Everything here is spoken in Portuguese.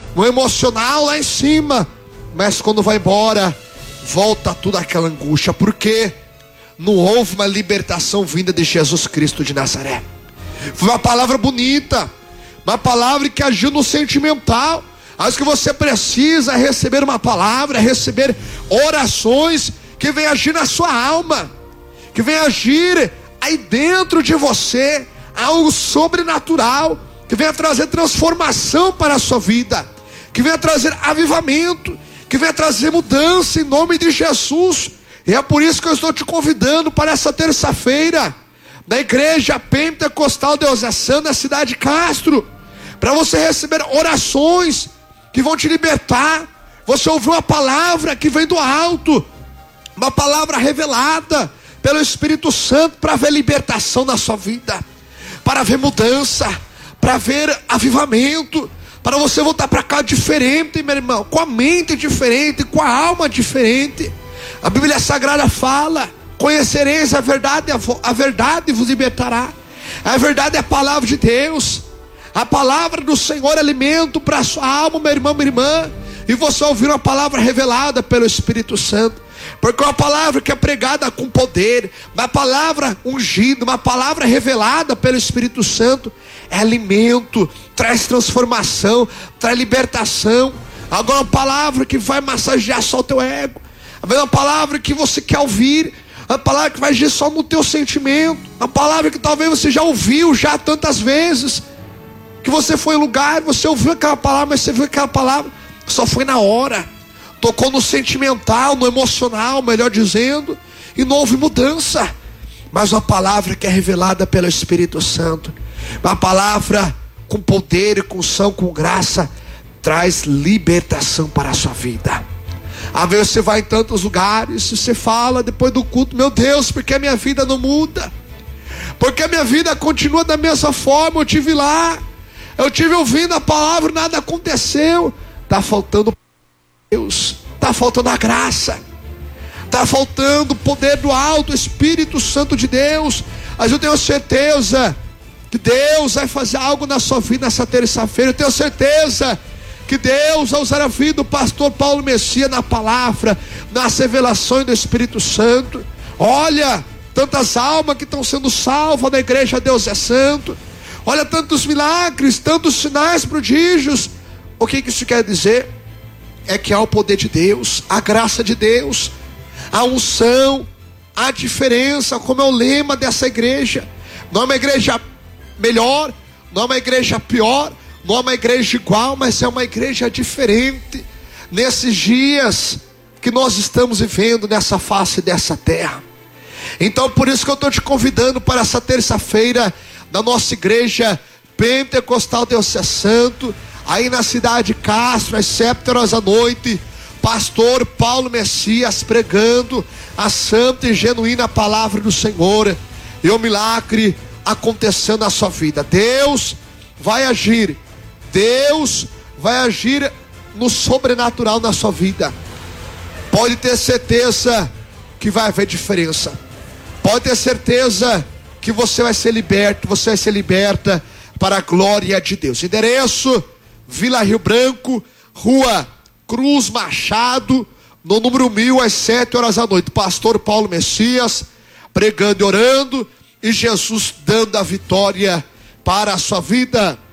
no emocional lá em cima, mas quando vai embora, volta tudo aquela angústia, porque não houve uma libertação vinda de Jesus Cristo de Nazaré. Foi uma palavra bonita, uma palavra que agiu no sentimental. Mas que você precisa receber uma palavra, receber orações que venham agir na sua alma, que venham agir aí dentro de você, algo sobrenatural, que venha trazer transformação para a sua vida, que venha trazer avivamento, que venha trazer mudança em nome de Jesus. E é por isso que eu estou te convidando para essa terça-feira, na igreja pentecostal Deus é Santo, na cidade de Castro, para você receber orações que vão te libertar. Você ouviu uma palavra que vem do alto, uma palavra revelada pelo Espírito Santo, para ver libertação na sua vida, para ver mudança, para ver avivamento, para você voltar para cá diferente, meu irmão, com a mente diferente, com a alma diferente. A Bíblia Sagrada fala: conhecereis a verdade vos libertará. A verdade é a palavra de Deus. A palavra do Senhor é alimento para a sua alma, meu irmão, minha irmã. E você ouvir uma palavra revelada pelo Espírito Santo, porque uma palavra que é pregada com poder, uma palavra ungida, uma palavra revelada pelo Espírito Santo, é alimento, traz transformação, traz libertação. Agora uma palavra que vai massagear só o teu ego, uma palavra que você quer ouvir, uma palavra que vai agir só no teu sentimento, uma palavra que talvez você já ouviu já tantas vezes, que você foi em lugar, você ouviu aquela palavra, mas você viu aquela palavra, só foi na hora, tocou no sentimental, no emocional, melhor dizendo, e não houve mudança. Mas uma palavra que é revelada pelo Espírito Santo, uma palavra com poder e com unção, com graça, traz libertação para a sua vida. Às vezes você vai em tantos lugares, você fala depois do culto: meu Deus, por que a minha vida não muda? Porque a minha vida continua da mesma forma. Eu tive lá, eu tive ouvindo a palavra, nada aconteceu. Está faltando Deus, está faltando a graça, está faltando o poder do alto, o Espírito Santo de Deus. Mas eu tenho certeza que Deus vai fazer algo na sua vida nessa terça-feira. Eu tenho certeza que Deus vai usar a vida do pastor Paulo Messias na palavra, nas revelações do Espírito Santo. Olha, tantas almas que estão sendo salvas na igreja Deus é Santo. Olha, tantos milagres, tantos sinais, prodígios. O que isso quer dizer? É que há o poder de Deus, a graça de Deus, a unção, a diferença, como é o lema dessa igreja. Não é uma igreja melhor, não é uma igreja pior, não é uma igreja igual, mas é uma igreja diferente. Nesses dias que nós estamos vivendo nessa face dessa terra. Então por isso que eu estou te convidando para essa terça-feira, da nossa igreja pentecostal Deus é Santo, aí na cidade de Castro, às 7h da noite, pastor Paulo Messias pregando a santa e genuína palavra do Senhor, e o milagre acontecendo na sua vida. Deus vai agir, Deus vai agir no sobrenatural na sua vida. Pode ter certeza que vai haver diferença. Pode ter certeza que você vai ser liberto, você vai ser liberta para a glória de Deus. Endereço: Vila Rio Branco, Rua Cruz Machado, no número 1000, às 7h da noite. Pastor Paulo Messias pregando e orando, e Jesus dando a vitória para a sua vida.